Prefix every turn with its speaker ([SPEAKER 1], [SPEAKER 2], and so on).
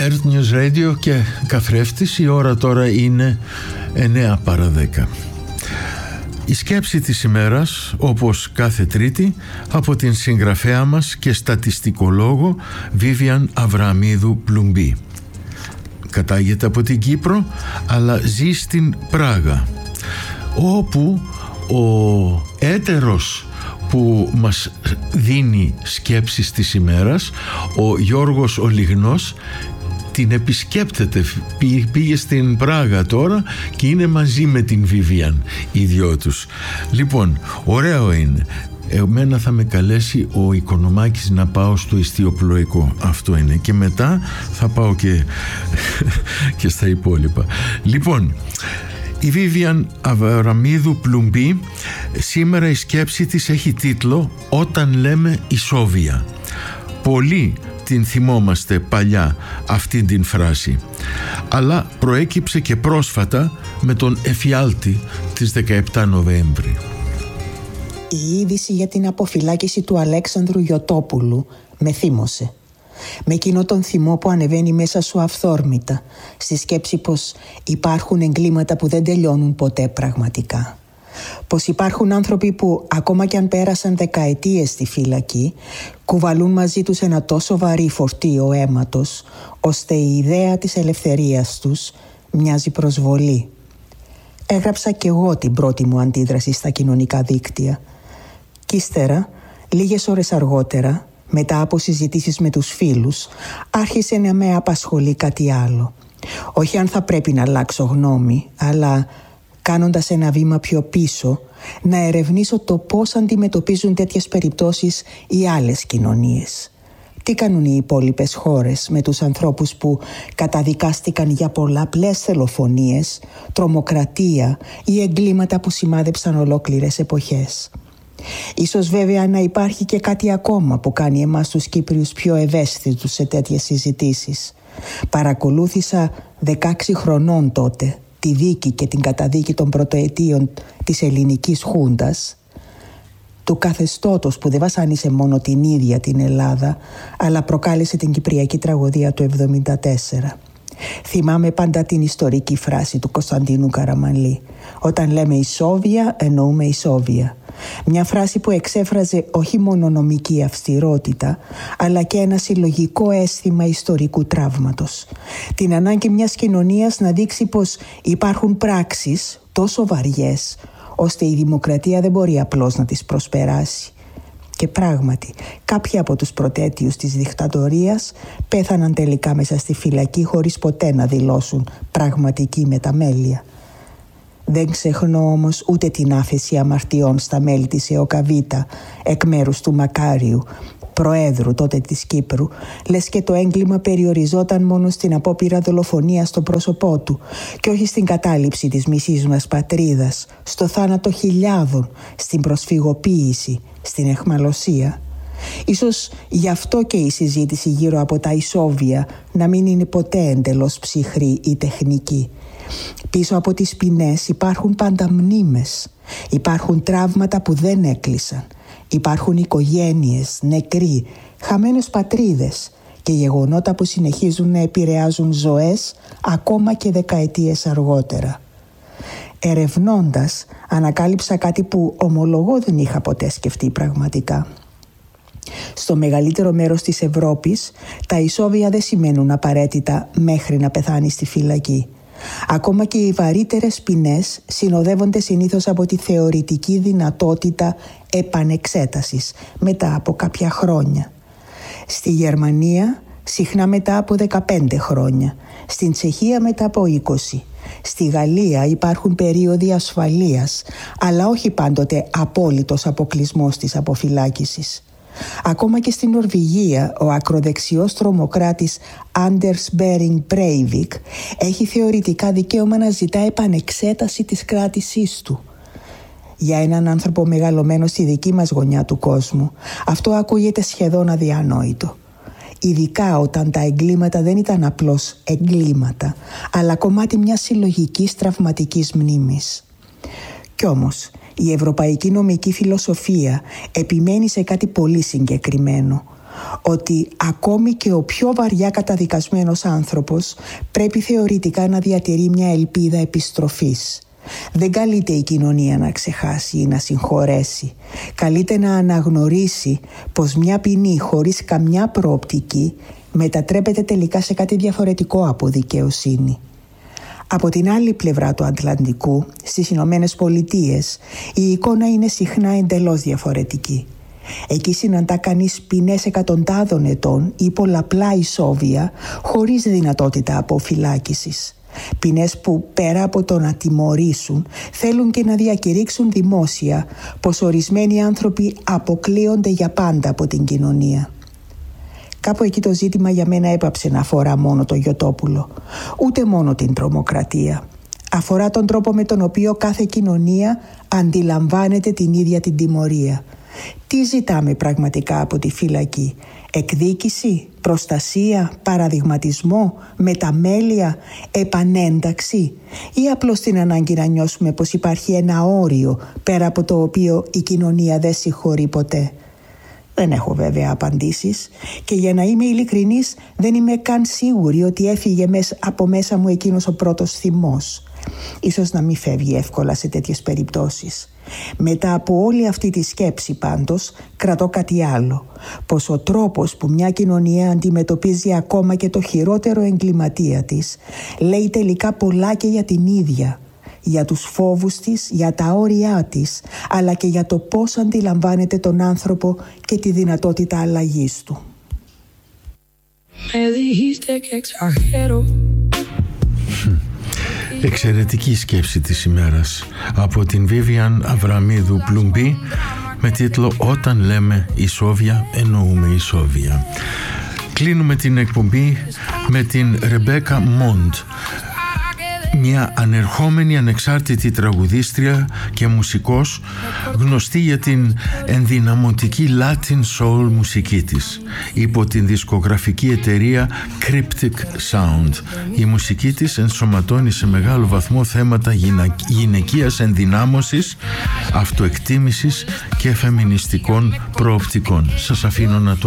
[SPEAKER 1] Earth News Radio και καθρέφτης. Η ώρα τώρα είναι 9 παρά 10. Η σκέψη της ημέρας, όπως κάθε Τρίτη, από την συγγραφέα μας και στατιστικολόγο Βίβιαν Αβραμίδου Πλουμπή. Κατάγεται από την Κύπρο, αλλά ζει στην Πράγα, όπου ο έτερος που μας δίνει σκέψεις της ημέρας, ο Γιώργος ο Λιγνός, την επισκέπτεται. Πήγε στην Πράγα τώρα και είναι μαζί με την Βίβιαν οι δυο τους. Λοιπόν, ωραίο είναι. Εμένα θα με καλέσει ο Οικονομάκης να πάω στο ιστιοπλοϊκό. Αυτό είναι. Και μετά θα πάω και στα υπόλοιπα. Λοιπόν, η Βίβιαν Αβραμίδου Πλουμπή, σήμερα η σκέψη της έχει τίτλο «Όταν λέμε Ισόβια». Πολλοί την θυμόμαστε παλιά αυτή την φράση, αλλά προέκυψε και πρόσφατα με τον εφιάλτη της 17 Νοέμβρη.
[SPEAKER 2] Η είδηση για την αποφυλάκηση του Αλέξανδρου Γιωτόπουλου με θύμωσε. Με εκείνο τον θυμό που ανεβαίνει μέσα σου αυθόρμητα, στη σκέψη πως υπάρχουν εγκλήματα που δεν τελειώνουν ποτέ πραγματικά. Πως υπάρχουν άνθρωποι που ακόμα κι αν πέρασαν δεκαετίες στη φυλακή, κουβαλούν μαζί τους ένα τόσο βαρύ φορτίο αίματος, ώστε η ιδέα της ελευθερίας τους μοιάζει προσβολή. Έγραψα κι εγώ την πρώτη μου αντίδραση στα κοινωνικά δίκτυα. Κι ύστερα, λίγες ώρες αργότερα, μετά από συζητήσεις με τους φίλους, άρχισε να με απασχολεί κάτι άλλο. Όχι αν θα πρέπει να αλλάξω γνώμη, αλλά κάνοντας ένα βήμα πιο πίσω, να ερευνήσω το πώς αντιμετωπίζουν τέτοιες περιπτώσεις οι άλλες κοινωνίες. Τι κάνουν οι υπόλοιπες χώρες με τους ανθρώπους που καταδικάστηκαν για πολλαπλές δολοφονίες, τρομοκρατία ή εγκλήματα που σημάδεψαν ολόκληρες εποχές. Ίσως βέβαια να υπάρχει και κάτι ακόμα που κάνει εμάς τους Κύπριους πιο ευαίσθητους σε τέτοιες συζητήσεις. Παρακολούθησα 16 χρονών τότε τη δίκη και την καταδίκη των πρωτοετίων της ελληνικής Χούντας, του καθεστώτος που δεν βασάνισε μόνο την ίδια την Ελλάδα, αλλά προκάλεσε την κυπριακή τραγωδία του 1974. Θυμάμαι πάντα την ιστορική φράση του Κωνσταντίνου Καραμανλή: «Όταν λέμε Ισόβια, εννοούμε Ισόβια». Μια φράση που εξέφραζε όχι μόνο νομική αυστηρότητα, αλλά και ένα συλλογικό αίσθημα ιστορικού τραύματος. Την ανάγκη μιας κοινωνίας να δείξει πως υπάρχουν πράξεις τόσο βαριές, ώστε η δημοκρατία δεν μπορεί απλώς να τις προσπεράσει. Και πράγματι, κάποιοι από τους πρωτέτιους της δικτατορίας πέθαναν τελικά μέσα στη φυλακή χωρίς ποτέ να δηλώσουν πραγματική μεταμέλεια. Δεν ξεχνώ όμως ούτε την άφεση αμαρτιών στα μέλη της ΕΟΚΑΒΙΤΑ εκ μέρους του Μακάριου, Προέδρου τότε της Κύπρου, λες και το έγκλημα περιοριζόταν μόνο στην απόπειρα δολοφονία στο πρόσωπό του και όχι στην κατάληψη της μισής μας πατρίδας, στο θάνατο χιλιάδων, στην προσφυγοποίηση, στην αιχμαλωσία. Ίσως γι' αυτό και η συζήτηση γύρω από τα ισόβια να μην είναι ποτέ εντελώς ψυχρή ή τεχνική. Πίσω από τις ποινές υπάρχουν πάντα μνήμες. Υπάρχουν τραύματα που δεν έκλεισαν. Υπάρχουν οικογένειες, νεκροί, χαμένες πατρίδες και γεγονότα που συνεχίζουν να επηρεάζουν ζωές ακόμα και δεκαετίες αργότερα. Ερευνώντας, ανακάλυψα κάτι που ομολογώ δεν είχα ποτέ σκεφτεί πραγματικά. Στο μεγαλύτερο μέρος της Ευρώπης, τα ισόβια δεν σημαίνουν απαραίτητα μέχρι να πεθάνει στη φυλακή. Ακόμα και οι βαρύτερες ποινές συνοδεύονται συνήθως από τη θεωρητική δυνατότητα επανεξέτασης μετά από κάποια χρόνια. Στη Γερμανία συχνά μετά από 15 χρόνια, στην Τσεχία μετά από 20. Στη Γαλλία υπάρχουν περίοδοι ασφαλείας, αλλά όχι πάντοτε απόλυτος αποκλεισμός της αποφυλάκησης. Ακόμα και στην Νορβηγία, ο ακροδεξιός τρομοκράτης Άντερς Μπέρινγκ Μπρέιβικ έχει θεωρητικά δικαίωμα να ζητά επανεξέταση της κράτησής του. Για έναν άνθρωπο μεγαλωμένο στη δική μας γωνιά του κόσμου, αυτό ακούγεται σχεδόν αδιανόητο. Ειδικά όταν τα εγκλήματα δεν ήταν απλώς εγκλήματα, αλλά κομμάτι μιας συλλογικής τραυματικής μνήμης. Κι όμως, η ευρωπαϊκή νομική φιλοσοφία επιμένει σε κάτι πολύ συγκεκριμένο. ότι ακόμη και ο πιο βαριά καταδικασμένος άνθρωπος πρέπει θεωρητικά να διατηρεί μια ελπίδα επιστροφής. Δεν καλείται η κοινωνία να ξεχάσει ή να συγχωρέσει. Καλείται να αναγνωρίσει πως μια ποινή χωρίς καμιά προοπτική μετατρέπεται τελικά σε κάτι διαφορετικό από δικαιοσύνη. Από την άλλη πλευρά του Ατλαντικού, στις Ηνωμένες Πολιτείες, η εικόνα είναι συχνά εντελώς διαφορετική. Εκεί συναντά κανείς ποινές εκατοντάδων ετών ή πολλαπλά ισόβια χωρίς δυνατότητα αποφυλάκησης. Ποινές που πέρα από το να τιμωρήσουν θέλουν και να διακηρύξουν δημόσια πως ορισμένοι άνθρωποι αποκλείονται για πάντα από την κοινωνία. Κάπου εκεί το ζήτημα για μένα έπαψε να αφορά μόνο το Γιωτόπουλο, ούτε μόνο την τρομοκρατία. Αφορά τον τρόπο με τον οποίο κάθε κοινωνία αντιλαμβάνεται την ίδια την τιμωρία. Τι ζητάμε πραγματικά από τη φυλακή? Εκδίκηση, προστασία, παραδειγματισμό, μεταμέλεια, επανένταξη, ή απλώς την ανάγκη να νιώσουμε πως υπάρχει ένα όριο πέρα από το οποίο η κοινωνία δεν συγχωρεί ποτέ? Δεν έχω βέβαια απαντήσεις και για να είμαι ειλικρινής δεν είμαι καν σίγουρη ότι έφυγε από μέσα μου εκείνος ο πρώτος θυμός. Ίσως να μην φεύγει εύκολα σε τέτοιες περιπτώσεις. Μετά από όλη αυτή τη σκέψη πάντως κρατώ κάτι άλλο, πως ο τρόπος που μια κοινωνία αντιμετωπίζει ακόμα και το χειρότερο εγκληματία της λέει τελικά πολλά και για την ίδια, για τους φόβους της, για τα όρια της, αλλά και για το πώς αντιλαμβάνεται τον άνθρωπο και τη δυνατότητα αλλαγής του.
[SPEAKER 1] Εξαιρετική σκέψη της ημέρας από την Βίβιαν Αβραμίδου Πλουμπή με τίτλο «Όταν λέμε ισόβια εννοούμε ισόβια». Κλείνουμε την εκπομπή με την Ρεμπέκα Μόντ, μια ανερχόμενη ανεξάρτητη τραγουδίστρια και μουσικός, γνωστή για την ενδυναμωτική Latin Soul μουσική της υπό την δισκογραφική εταιρεία Cryptic Sound. Η μουσική της ενσωματώνει σε μεγάλο βαθμό θέματα γυναικείας ενδυνάμωσης, αυτοεκτίμησης και φεμινιστικών προοπτικών. Σας αφήνω να το